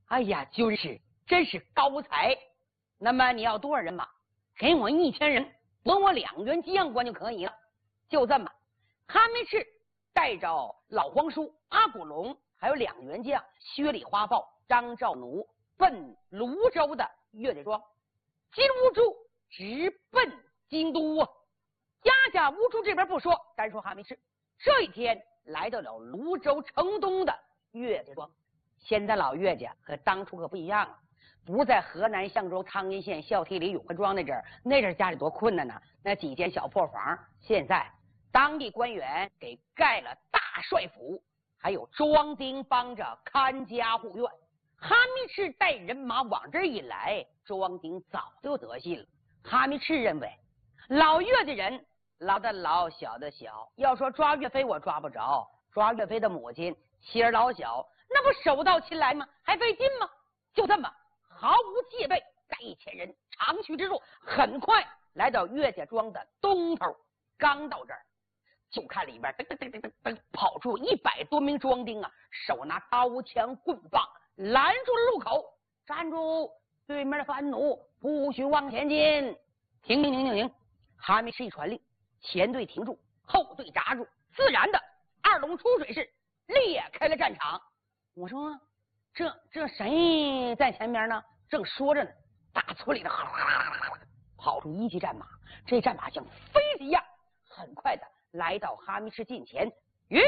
哎呀，军师真是高才。那么你要多少人马？给我1000人，封我2员将官就可以了。就这么，哈密赤带着老皇叔阿古龙，还有2员将薛礼花豹、张兆奴，奔泸州的岳家庄。金兀术直奔京都啊！家兀术这边不说，单说哈密赤，这一天来到了泸州城东的岳家庄。现在老岳家和当初可不一样了，不是在河南象州汤阴县孝悌里永和庄那阵家里多困难呢，那几间小破房。现在当地官员给盖了大帅府，还有庄丁帮着看家护院。哈密赤带人马往这一来，庄丁早就得信了。哈密赤认为老岳家人老的老，小的小，要说抓岳飞我抓不着，抓岳飞的母亲妻儿老小，那不手到擒来吗？还费劲吗？就这么毫无戒备，带1000人长驱直入，很快来到岳家庄的东头。刚到这儿，就看里边噔跑出100多名庄丁啊，手拿刀枪棍棒，拦住了路口。站住！对面的藩奴不许往前进！停！哈密赤一传令，前队停住，后队扎住，自然的2龙出水式裂开了战场。我说这谁在前面呢？正说着呢，大村里的跑出1骑战马，这战马像飞机一样，很快的来到哈密赤近前。吁！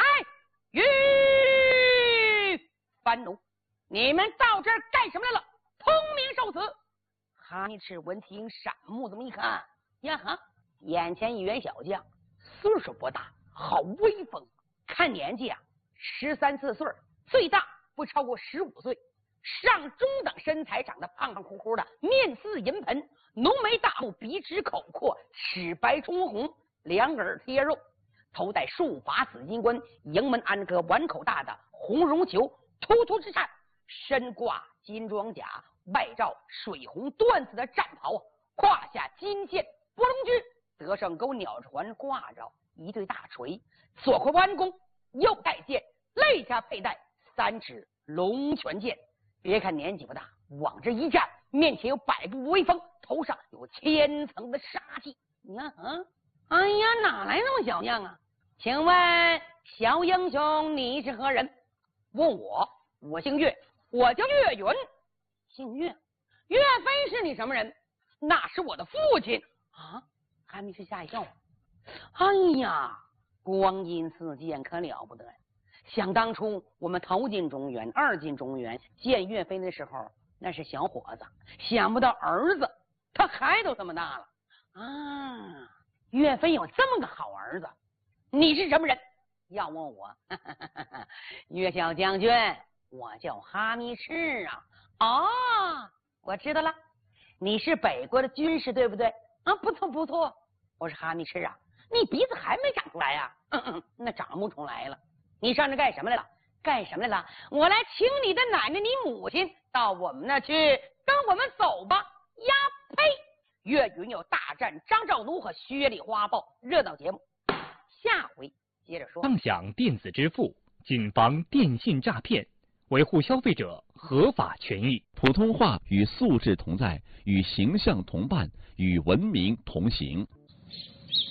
藩奴，你们到这儿干什么来了？通明受死！哈密赤闻听，闪目这么一看，呀哈，眼前一员小将，岁数不大，好威风，看年纪啊，13、14岁，最大不超过15岁，上中等身材，长得胖胖乎乎的，面似银盆，浓眉大目，鼻直口阔，齿白充红，2耳贴肉，头戴束发紫金冠，营门安个碗口大的红绒球，突突之颤，身挂金装甲，外罩水红缎子的战袍，胯下金线波龙驹，得胜钩鸟环挂着一对大锤，左回弯弓，右带剑，肋下佩戴3尺龙泉剑。别看年纪不大，往这一站，面前有100步威风，头上有1000层的杀气。你看哎呀，哪来那么小将啊？请问小英雄你是何人？问我姓岳，我叫岳云。姓岳？岳飞是你什么人？那是我的父亲啊！哈密赤吓一跳。哎呀，光阴似箭，可了不得呀！想当初我们头进中原，2进中原，见岳飞的时候那是小伙子，想不到儿子他还都这么大了啊！岳飞有这么个好儿子。你是什么人？要问我，岳小将军，我叫哈密赤啊。哦，我知道了，你是北国的军师对不对？啊，不错，我是哈密赤啊。你鼻子还没长出来呀？那长不出来了。你上这干什么来了？我来请你的奶奶你母亲到我们那去，跟我们走吧。呀呸！岳云要大战张兆奴和薛礼花豹，热闹节目下回接着说。 畅享电子支付，谨防电信诈骗，维护消费者合法权益。 普通话与素质同在，与形象同伴，与文明同行。